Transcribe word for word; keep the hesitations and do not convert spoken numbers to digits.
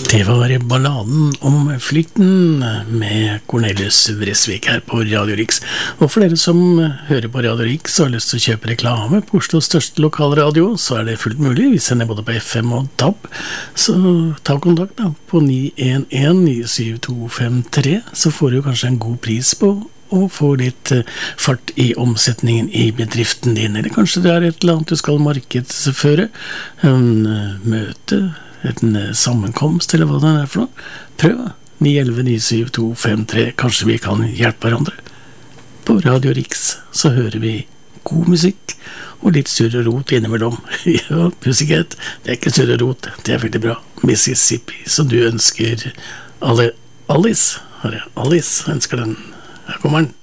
Det var balladen om flykten med Cornelis Vreeswijk her på Radio Riks. Og for dere som hører på Radio Riks og har lyst til å kjøpe reklame på Oslos største lokalradio, så er det fullt mulig. Vi sender både på F M og D A B. Så ta kontakt da på ni en en ni syv to fem tre, så får du kanskje en god pris på og få litt fart i omsetningen i bedriften din. Eller kanskje det er et eller annet du skal markedsføre, en møte, en sammenkomst, eller hva det er for noe. Prøv ni en en ni syv to fem tre, kanskje vi kan hjelpe hverandre. På Radio Riks så hører vi god musikk og litt surr og rot innimellom. Ja, musikket, det er ikke surr og rot, det er veldig bra. Mississippi, som du ønsker alle, Alice, Alice ønsker den. Her kommer den.